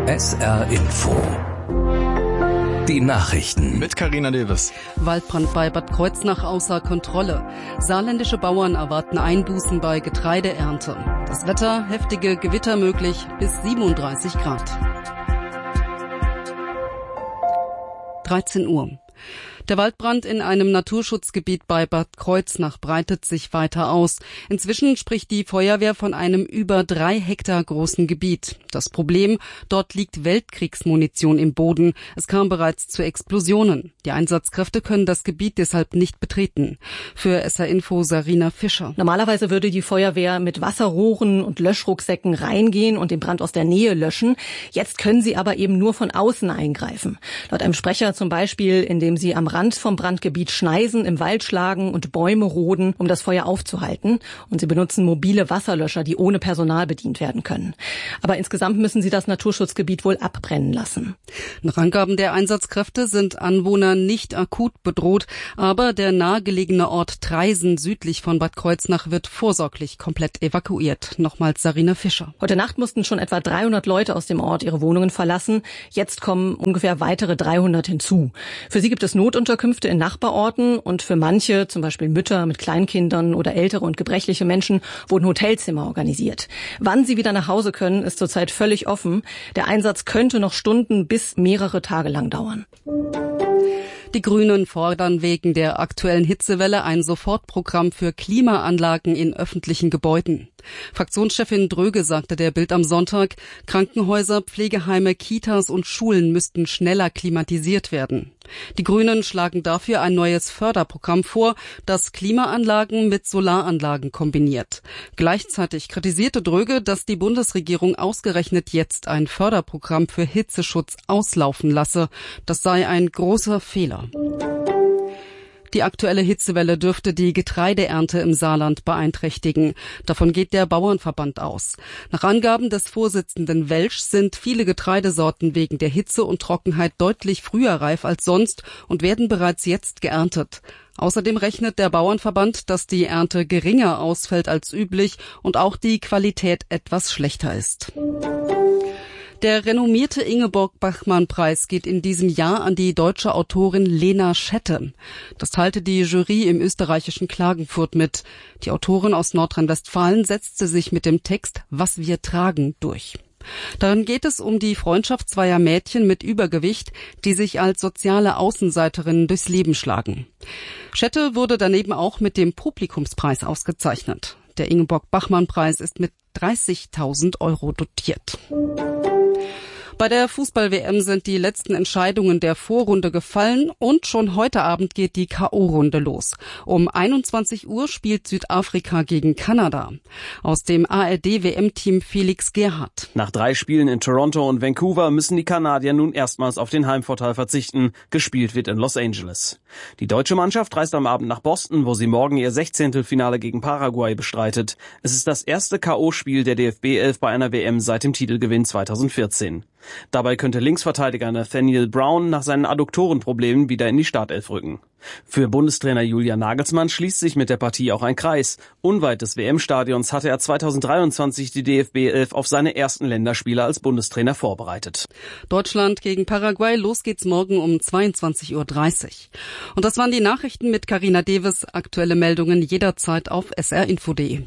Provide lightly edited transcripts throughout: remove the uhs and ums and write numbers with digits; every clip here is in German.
SR Info. Die Nachrichten mit Carina Davis. Waldbrand bei Bad Kreuznach außer Kontrolle. Saarländische Bauern erwarten Einbußen bei Getreideernte. Das Wetter, heftige Gewitter möglich bis 37 Grad. 13 Uhr. Der Waldbrand in einem Naturschutzgebiet bei Bad Kreuznach breitet sich weiter aus. Inzwischen spricht die Feuerwehr von einem über 3 Hektar großen Gebiet. Das Problem, dort liegt Weltkriegsmunition im Boden. Es kam bereits zu Explosionen. Die Einsatzkräfte können das Gebiet deshalb nicht betreten. Für SR Info Sarina Fischer. Normalerweise würde die Feuerwehr mit Wasserrohren und Löschrucksäcken reingehen und den Brand aus der Nähe löschen. Jetzt können sie aber eben nur von außen eingreifen. Laut einem Sprecher zum Beispiel, indem sie am Rand vom Brandgebiet schneisen, im Wald schlagen und Bäume roden, um das Feuer aufzuhalten. Und sie benutzen mobile Wasserlöscher, die ohne Personal bedient werden können. Aber insgesamt müssen sie das Naturschutzgebiet wohl abbrennen lassen. Nach Angaben der Einsatzkräfte sind Anwohner nicht akut bedroht, aber der nahegelegene Ort Traisen südlich von Bad Kreuznach wird vorsorglich komplett evakuiert. Nochmals Sarina Fischer. Heute Nacht mussten schon etwa 300 Leute aus dem Ort ihre Wohnungen verlassen. Jetzt kommen ungefähr weitere 300 hinzu. Für sie gibt es Notunterkünfte in Nachbarorten und für manche, zum Beispiel Mütter mit Kleinkindern oder ältere und gebrechliche Menschen, wurden Hotelzimmer organisiert. Wann sie wieder nach Hause können, ist zurzeit völlig offen. Der Einsatz könnte noch Stunden bis mehrere Tage lang dauern. Die Grünen fordern wegen der aktuellen Hitzewelle ein Sofortprogramm für Klimaanlagen in öffentlichen Gebäuden. Fraktionschefin Dröge sagte der Bild am Sonntag, Krankenhäuser, Pflegeheime, Kitas und Schulen müssten schneller klimatisiert werden. Die Grünen schlagen dafür ein neues Förderprogramm vor, das Klimaanlagen mit Solaranlagen kombiniert. Gleichzeitig kritisierte Dröge, dass die Bundesregierung ausgerechnet jetzt ein Förderprogramm für Hitzeschutz auslaufen lasse. Das sei ein großer Fehler. Die aktuelle Hitzewelle dürfte die Getreideernte im Saarland beeinträchtigen. Davon geht der Bauernverband aus. Nach Angaben des Vorsitzenden Welsch sind viele Getreidesorten wegen der Hitze und Trockenheit deutlich früher reif als sonst und werden bereits jetzt geerntet. Außerdem rechnet der Bauernverband, dass die Ernte geringer ausfällt als üblich und auch die Qualität etwas schlechter ist. Der renommierte Ingeborg-Bachmann-Preis geht in diesem Jahr an die deutsche Autorin Lena Schette. Das teilte die Jury im österreichischen Klagenfurt mit. Die Autorin aus Nordrhein-Westfalen setzte sich mit dem Text »Was wir tragen« durch. Darin geht es um die Freundschaft zweier Mädchen mit Übergewicht, die sich als soziale Außenseiterinnen durchs Leben schlagen. Schette wurde daneben auch mit dem Publikumspreis ausgezeichnet. Der Ingeborg-Bachmann-Preis ist mit 30.000 € dotiert. Bei der Fußball-WM sind die letzten Entscheidungen der Vorrunde gefallen und schon heute Abend geht die K.O.-Runde los. Um 21 Uhr spielt Südafrika gegen Kanada. Aus dem ARD-WM-Team Felix Gerhardt. Nach 3 Spielen in Toronto und Vancouver müssen die Kanadier nun erstmals auf den Heimvorteil verzichten. Gespielt wird in Los Angeles. Die deutsche Mannschaft reist am Abend nach Boston, wo sie morgen ihr 16. Finale gegen Paraguay bestreitet. Es ist das erste K.O.-Spiel der DFB-11 bei einer WM seit dem Titelgewinn 2014. Dabei könnte Linksverteidiger Nathaniel Brown nach seinen Adduktorenproblemen wieder in die Startelf rücken. Für Bundestrainer Julian Nagelsmann schließt sich mit der Partie auch ein Kreis. Unweit des WM-Stadions hatte er 2023 die DFB-11 auf seine ersten Länderspiele als Bundestrainer vorbereitet. Deutschland gegen Paraguay, los geht's morgen um 22.30 Uhr. Und das waren die Nachrichten mit Carina Davis. Aktuelle Meldungen jederzeit auf srinfo.de.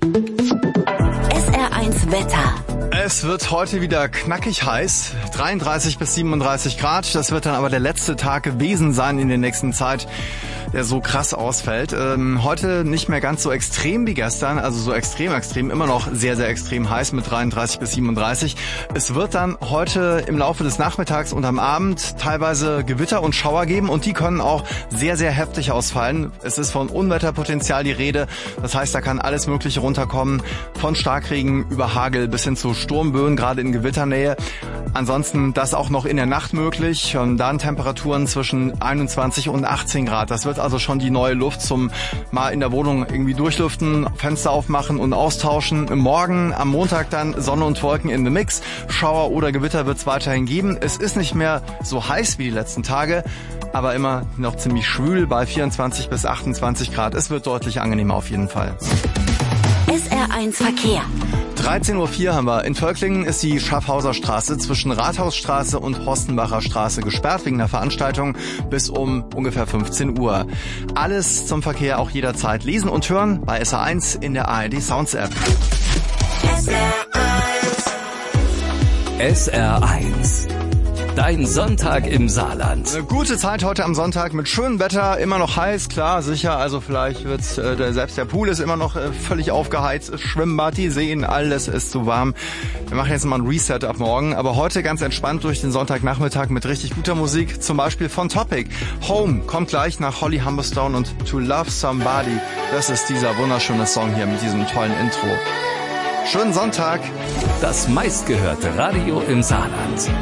SR1 Wetter. Es wird heute wieder knackig heiß, 33 bis 37 Grad. Das wird dann aber der letzte Tag gewesen sein in der nächsten Zeit, der so krass ausfällt. Heute nicht mehr ganz so extrem wie gestern, also so extrem, immer noch sehr, sehr extrem heiß mit 33 bis 37. Es wird dann heute im Laufe des Nachmittags und am Abend teilweise Gewitter und Schauer geben und die können auch sehr, sehr heftig ausfallen. Es ist von Unwetterpotenzial die Rede, das heißt, da kann alles Mögliche runterkommen, von Starkregen über Hagel bis hin zu Sturmböen, gerade in Gewitternähe. Ansonsten das auch noch in der Nacht möglich und dann Temperaturen zwischen 21 und 18 Grad. Das wird also schon die neue Luft zum mal in der Wohnung irgendwie durchlüften, Fenster aufmachen und austauschen. Morgen, am Montag dann Sonne und Wolken in the Mix. Schauer oder Gewitter wird es weiterhin geben. Es ist nicht mehr so heiß wie die letzten Tage, aber immer noch ziemlich schwül bei 24 bis 28 Grad. Es wird deutlich angenehmer auf jeden Fall. SR1 Verkehr. 13:04 Uhr haben wir. In Völklingen ist die Schaffhauser Straße zwischen Rathausstraße und Horstenbacher Straße gesperrt wegen der Veranstaltung bis um ungefähr 15 Uhr. Alles zum Verkehr auch jederzeit lesen und hören bei SR1 in der ARD Sounds App. SR1. Dein Sonntag im Saarland. Eine gute Zeit heute am Sonntag mit schönem Wetter, immer noch heiß, klar, sicher, also vielleicht wird's, selbst der Pool ist immer noch völlig aufgeheizt, das Schwimmbad, die Seen, alles ist zu warm. Wir machen jetzt mal ein Reset ab morgen, aber heute ganz entspannt durch den Sonntagnachmittag mit richtig guter Musik, zum Beispiel von Topic. Home kommt gleich nach Holly Humberstone und To Love Somebody, das ist dieser wunderschöne Song hier mit diesem tollen Intro. Schönen Sonntag. Das meistgehörte Radio im Saarland.